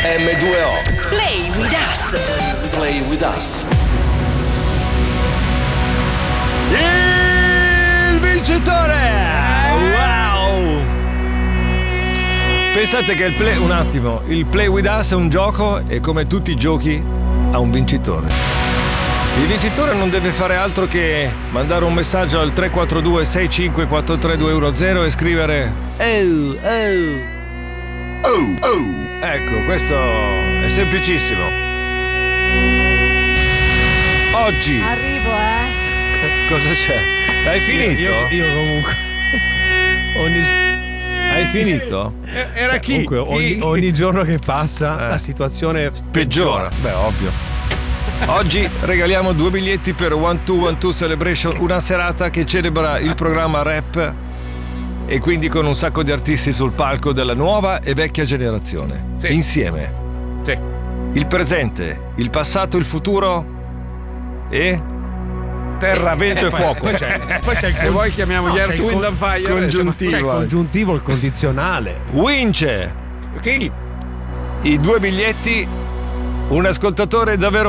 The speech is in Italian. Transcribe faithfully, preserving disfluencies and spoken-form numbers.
emme due o. Play with us. Play with us. Il vincitore! Wow! Pensate che il play, un attimo, il Play with us è un gioco e come tutti i giochi ha un vincitore. Il vincitore non deve fare altro che mandare un messaggio al tre quattro due sei cinque quattro tre due uno zero e scrivere Oh, oh. Oh, oh. Ecco, questo è semplicissimo. Oggi. Arrivo, eh. Cosa c'è? Hai finito? Io, io, io comunque. ogni... Hai finito? Era cioè, chi? Comunque, ogni, chi? ogni giorno che passa eh. la situazione peggiora. Beh, ovvio. Oggi regaliamo due biglietti per One Two One Two Celebration, una serata che celebra il programma rap e quindi con un sacco di artisti sul palco della nuova e vecchia generazione. Sì. Insieme. Sì. Il presente, il passato, il futuro e terra, vento e, e poi, fuoco. Poi c'è, poi c'è il se con... vuoi chiamiamo gli no, Earth, Wind and Fire. Congiuntivo. C'è il congiuntivo, il condizionale. Vince. Chi? I due biglietti, un ascoltatore davvero